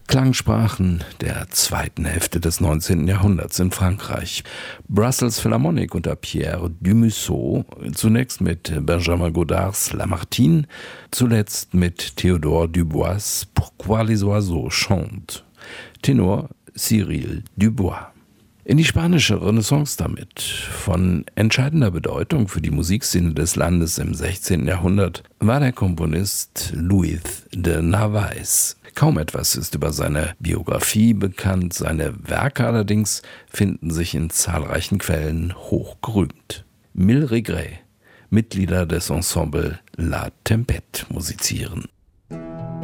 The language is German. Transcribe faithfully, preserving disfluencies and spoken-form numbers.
Klangsprachen der zweiten Hälfte des neunzehnten Jahrhunderts in Frankreich. Brussels Philharmonic unter Pierre Dumusseau, zunächst mit Benjamin Godards Lamartine, zuletzt mit Théodore Dubois Pourquoi les oiseaux chantent. Tenor Cyril Dubois. In die spanische Renaissance damit, von entscheidender Bedeutung für die Musikszene des Landes im sechzehnten Jahrhundert, war der Komponist Luis de Narváez. Kaum etwas ist über seine Biografie bekannt, seine Werke allerdings finden sich in zahlreichen Quellen hochgerühmt. Mille Regrets, Mitglieder des Ensemble La Tempête musizieren.